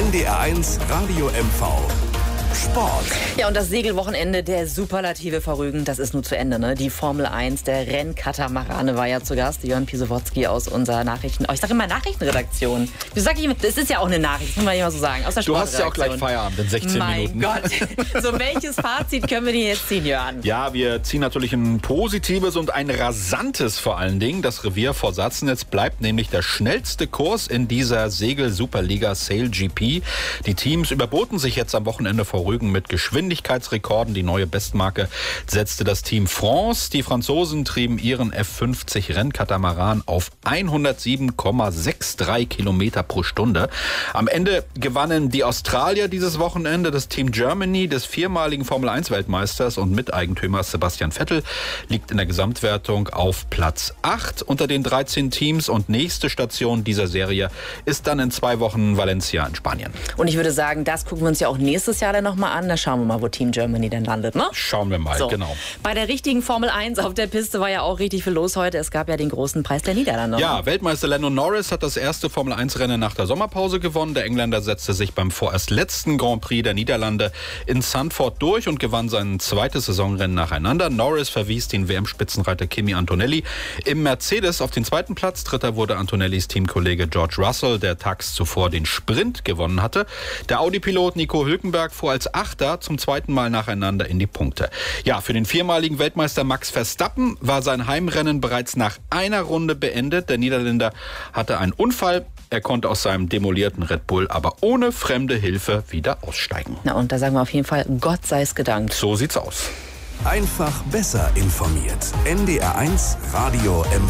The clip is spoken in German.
NDR1 Radio MV Sport. Ja, und das Segelwochenende der Superlative verrügen, das ist nun zu Ende, ne? Die Formel 1 der Rennkatamarane war ja zu Gast. Jörn Pisowotzki aus unserer ich sage immer Nachrichtenredaktion. Du sag ich, das ist ja auch eine Nachricht, das muss man ja mal so sagen. Aus der du hast ja auch gleich Feierabend in 16 Minuten. Mein Gott. So, welches Fazit können wir denn jetzt ziehen, Jörn? Ja, wir ziehen natürlich ein positives und ein rasantes vor allen Dingen. Das Revier vor Sassnitz bleibt nämlich der schnellste Kurs in dieser Segel-Superliga Sail GP. Die Teams überboten sich jetzt am Wochenende vor Rügen mit Geschwindigkeitsrekorden. Die neue Bestmarke setzte das Team France. Die Franzosen trieben ihren F50 Rennkatamaran auf 107,63 Kilometer pro Stunde. Am Ende gewannen die Australier dieses Wochenende. Das Team Germany des viermaligen Formel-1-Weltmeisters und Miteigentümers Sebastian Vettel liegt in der Gesamtwertung auf Platz 8 unter den 13 Teams. Und nächste Station dieser Serie ist dann in 2 Wochen Valencia in Spanien. Und ich würde sagen, das gucken wir uns ja auch nächstes Jahr dann noch mal an. Da schauen wir mal, wo Team Germany denn landet, ne? Schauen wir mal, genau. Bei der richtigen Formel 1 auf der Piste war ja auch richtig viel los heute. Es gab ja den großen Preis der Niederlande. Ja, Weltmeister Lando Norris hat das erste Formel 1-Rennen nach der Sommerpause gewonnen. Der Engländer setzte sich beim vorerst letzten Grand Prix der Niederlande in Zandvoort durch und gewann sein zweites Saisonrennen nacheinander. Norris verwies den WM-Spitzenreiter Kimi Antonelli im Mercedes auf den zweiten Platz. Dritter wurde Antonellis Teamkollege George Russell, der tags zuvor den Sprint gewonnen hatte. Der Audi-Pilot Nico Hülkenberg fuhr als Achter zum zweiten Mal nacheinander in die Punkte. Ja, für den viermaligen Weltmeister Max Verstappen war sein Heimrennen bereits nach einer Runde beendet. Der Niederländer hatte einen Unfall. Er konnte aus seinem demolierten Red Bull aber ohne fremde Hilfe wieder aussteigen. Na, und da sagen wir auf jeden Fall, Gott sei es gedankt. So sieht's aus. Einfach besser informiert. NDR1 Radio MV.